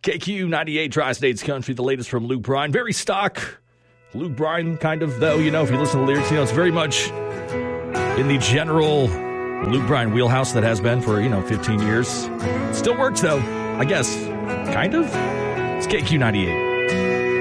KQ 98 Tri-States Country, the latest from Luke Bryan. Very stock Luke Bryan, kind of, though, if you listen to the lyrics, it's very much in the general Luke Bryan wheelhouse that has been for, 15 years. Still works, though, I guess. Kind of. It's KQ 98.